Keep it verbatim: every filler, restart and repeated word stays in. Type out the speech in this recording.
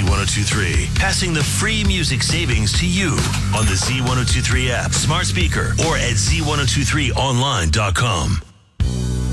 one oh two three. Passing the free music savings to you on the Z one oh two three app, smart speaker, or at Z one oh two three online dot com.